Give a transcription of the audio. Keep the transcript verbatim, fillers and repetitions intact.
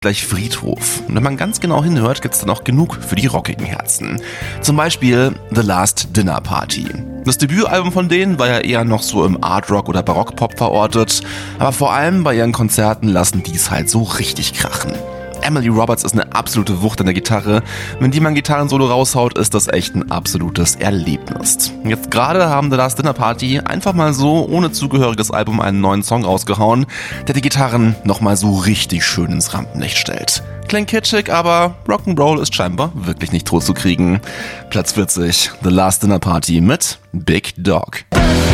gleich Friedhof. Und wenn man ganz genau hinhört, gibt's dann auch genug für die rockigen Herzen. Zum Beispiel The Last Dinner Party. Das Debütalbum von denen war ja eher noch so im Art-Rock oder Barock-Pop verortet, aber vor allem bei ihren Konzerten lassen die es halt so richtig krachen. Emily Roberts ist eine absolute Wucht an der Gitarre. Wenn die mal ein Gitarrensolo raushaut, ist das echt ein absolutes Erlebnis. Jetzt gerade haben The Last Dinner Party einfach mal so ohne zugehöriges Album einen neuen Song rausgehauen, der die Gitarren nochmal so richtig schön ins Rampenlicht stellt. Klingt kitschig, aber Rock'n'Roll ist scheinbar wirklich nicht tot zu kriegen. Platz vierzig, The Last Dinner Party mit Big Dog.